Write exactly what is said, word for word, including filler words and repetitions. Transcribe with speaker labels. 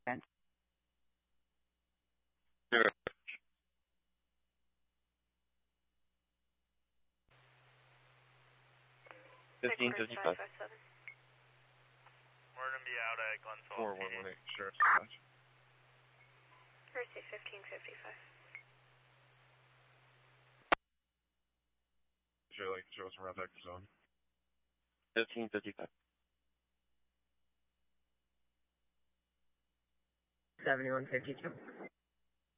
Speaker 1: Sure. Fifteen fifty-five.
Speaker 2: We're gonna be out at Glensville.
Speaker 3: Four one one eight. Sheriff's Dispatch.
Speaker 4: Mercy fifteen fifty-five.
Speaker 3: Shirley, show us around Texas zone.
Speaker 1: Fifteen fifty-five.
Speaker 5: Seventy-one fifty-two.